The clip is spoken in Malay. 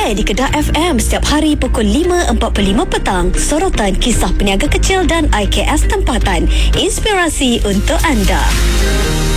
Ramai di Kedah FM setiap hari pukul 5.45 petang. Sorotan kisah peniaga kecil dan IKS tempatan. Inspirasi untuk anda.